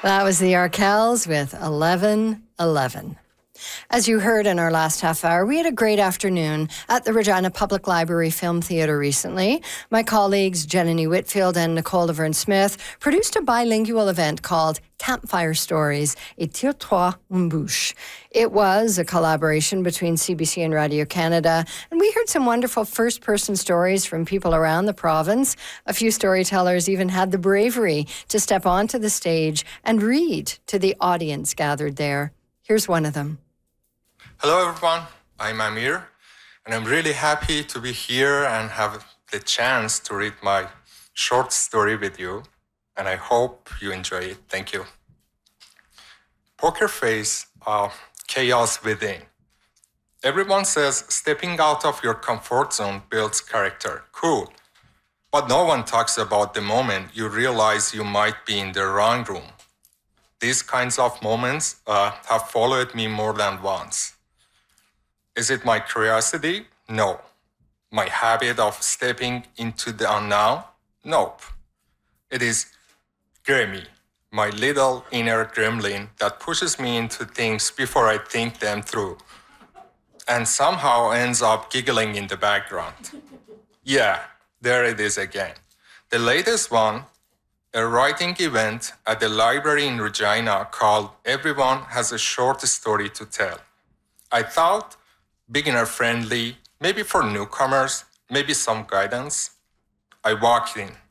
That was the Arkells with 1111. As you heard in our last half hour, we had a great afternoon at the Regina Public Library Film Theatre recently. My colleagues Jenny Whitfield and Nicole Laverne-Smith produced a bilingual event called Campfire Stories, et tire-toi une bouche. It was a collaboration between CBC and Radio-Canada, and we heard some wonderful first-person stories from people around the province. A few storytellers even had the bravery to step onto the stage and read to the audience gathered there. Here's one of them. Hello everyone, I'm Amir, and I'm really happy to be here and have the chance to read my short story with you, and I hope you enjoy it. Thank you. Poker Face, Chaos Within. Everyone says stepping out of your comfort zone builds character. Cool. But no one talks about the moment you realize you might be in the wrong room. These kinds of moments have followed me more than once. Is it my curiosity? No. My habit of stepping into the unknown? Nope. It is Grammy, my little inner gremlin that pushes me into things before I think them through, and somehow ends up giggling in the background. Yeah, there it is again. The latest one, a writing event at the library in Regina called Everyone Has a Short Story to Tell. I thought beginner-friendly, maybe for newcomers, maybe some guidance. I walked in.